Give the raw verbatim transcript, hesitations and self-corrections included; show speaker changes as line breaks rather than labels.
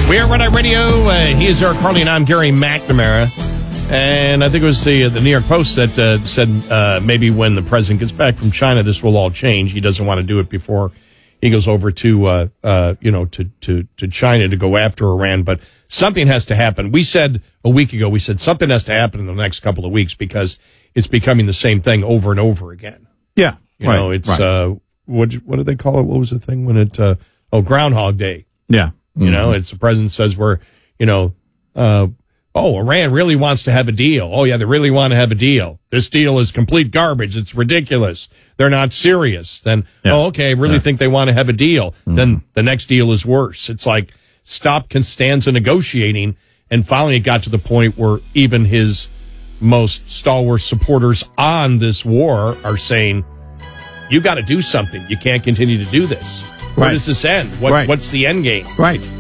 We are Red Eye Radio. Uh, he is Eric Carly, and I'm Gary McNamara. And I think it was the, the New York Post that uh, said uh, maybe when the president gets back from China, this will all change. He doesn't want to do it before he goes over to, uh, uh, you know, to, to, to China to go after Iran. But something has to happen. We said a week ago, we said something has to happen in the next couple of weeks because it's becoming the same thing over and over again.
Yeah.
You
right,
know, it's,
right.
uh, what, what do they call it? What was the thing when it, uh, oh, Groundhog Day.
Yeah.
You mm-hmm. know, it's the president says we're, you know, uh, oh, Iran really wants to have a deal. Oh, yeah, they really want to have a deal. This deal is complete garbage. It's ridiculous. They're not serious. Then, yeah. oh, okay, I really yeah. think they want to have a deal. Mm-hmm. Then the next deal is worse. It's like stop Constanza negotiating. And finally it got to the point where even his most stalwart supporters on this war are saying, you got to do something. You can't continue to do this. Where
right.
does this end? What,
right.
What's the end game?
Right.